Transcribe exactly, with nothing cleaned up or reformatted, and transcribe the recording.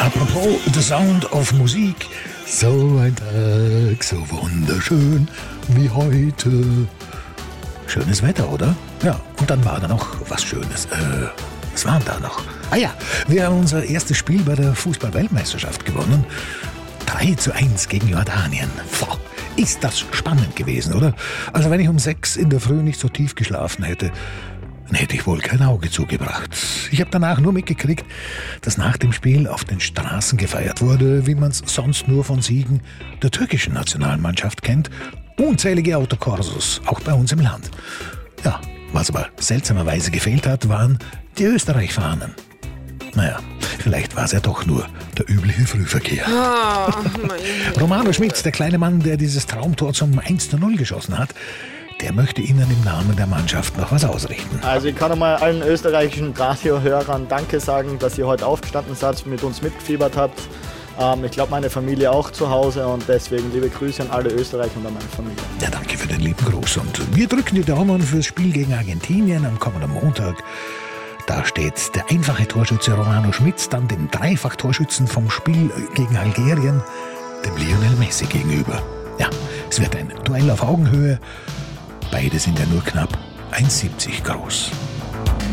Apropos The Sound of Musik. So ein Tag, so wunderschön wie heute. Schönes Wetter, oder? Ja, und dann war da noch was Schönes. Äh, was war da noch? Ah ja, wir haben unser erstes Spiel bei der Fußball-Weltmeisterschaft gewonnen. drei zu eins gegen Jordanien. Boah, ist das spannend gewesen, oder? Also wenn ich um sechs in der Früh nicht so tief geschlafen hätte, dann hätte ich wohl kein Auge zugebracht. Ich habe danach nur mitgekriegt, dass nach dem Spiel auf den Straßen gefeiert wurde, wie man es sonst nur von Siegen der türkischen Nationalmannschaft kennt. Unzählige Autokorsos, auch bei uns im Land. Ja, was aber seltsamerweise gefehlt hat, waren die Österreich-Fahnen. Naja, vielleicht war es ja doch nur der übliche Frühverkehr. Oh, Romano Schmitz, der kleine Mann, der dieses Traumtor zum eins zu null geschossen hat, der möchte Ihnen im Namen der Mannschaft noch was ausrichten. Also ich kann einmal allen österreichischen Radio-Hörern Danke sagen, dass ihr heute aufgestanden seid, mit uns mitgefiebert habt. Ähm, ich glaube, meine Familie auch zu Hause und deswegen liebe Grüße an alle Österreicher und an meine Familie. Ja, danke für den lieben Gruß und wir drücken die Daumen fürs Spiel gegen Argentinien am kommenden Montag. Da steht der einfache Torschütze Romano Schmitz dann dem Dreifach-Torschützen vom Spiel gegen Algerien, dem Lionel Messi, gegenüber. Ja, es wird ein Duell auf Augenhöhe. Beide sind ja nur knapp eins Komma siebzig groß.